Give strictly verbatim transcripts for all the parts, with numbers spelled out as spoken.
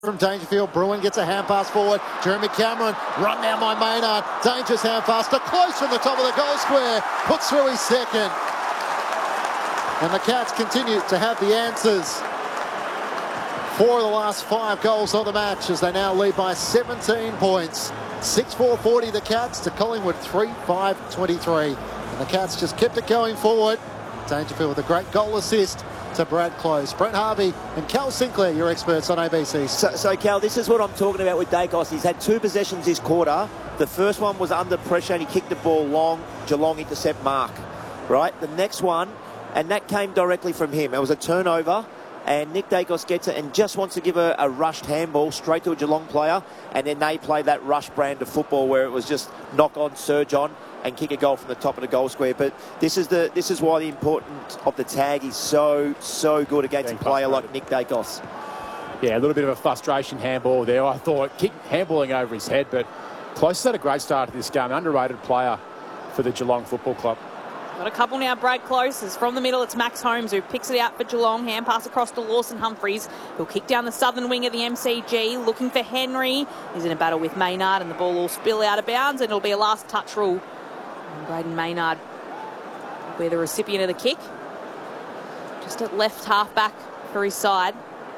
From Dangerfield, Bruin gets a hand pass forward. Jeremy Cameron, run down by Maynard. Dangerous hand pass to close from the top of the goal square. Puts through his second. And the Cats continue to have the answers. Four of the last five goals of the match as they now lead by seventeen points. six four forty the Cats to Collingwood three five twenty-three. And the Cats just kept it going forward. Dangerfield with a great goal assist to Brad Close. Brent Harvey and Cal Sinclair, your experts on A B C. So, so Cal, this is what I'm talking about with Daicos. He's had two possessions this quarter. The first one was under pressure and he kicked the ball long, Geelong intercept mark, right? The next one, and that came directly from him. It was a turnover, and Nick Daicos gets it and just wants to give a, a rushed handball straight to a Geelong player, and then they play that rush brand of football where it was just knock on, surge on, and kick a goal from the top of the goal square. But this is the this is why the importance of the tag is so, so good against a player like Nick Daicos. Yeah, a little bit of a frustration handball there. I thought kick handballing over his head, but Close had a great start to this game. Underrated player for the Geelong Football Club. Got a couple now. Brad Close is from the middle. It's Max Holmes who picks it out for Geelong. Hand pass across to Lawson Humphries, who'll kick down the southern wing of the M C G, looking for Henry. He's in a battle with Maynard, and the ball will spill out of bounds, and it'll be a last touch rule. And Braden Maynard will be the recipient of the kick. Just at left half back for his side.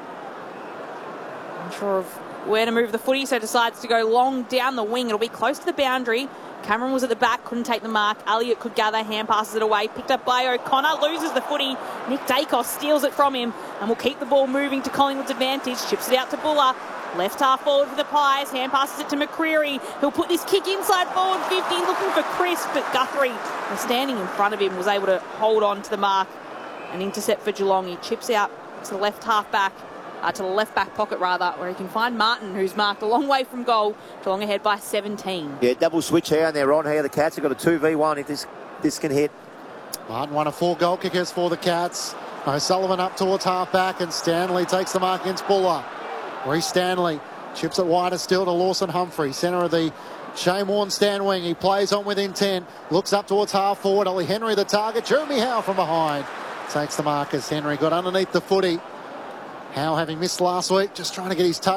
Unsure of where to move the footy, so decides to go long down the wing. It'll be close to the boundary. Cameron was at the back, couldn't take the mark. Elliott could gather, hand passes it away. Picked up by O'Connor, loses the footy. Nick Daicos steals it from him and will keep the ball moving to Collingwood's advantage. Chips it out to Buller. Left half forward for the Pies. Hand passes it to McCreary. He'll put this kick inside forward fifty, looking for Chris, but Guthrie, standing in front of him, was able to hold on to the mark. An intercept for Geelong. He chips out to the left half back. Uh, to the left back pocket rather, where he can find Martin, who's marked a long way from goal. Geelong ahead by seventeen. Yeah, double switch here, and they're on here. The Cats have got a two v one if this this can hit. Martin, one of four goal kickers for the Cats. O'Sullivan up towards half back, and Stanley takes the mark against Buller. Reece Stanley chips it wider still to Lawson Humphrey, centre of the Shane Warne stand wing. He plays on with intent, looks up towards half forward. Ollie Henry the target. Jeremy Howe from behind takes the mark as Henry got underneath the footy. Howe, having missed last week, just trying to get his touch.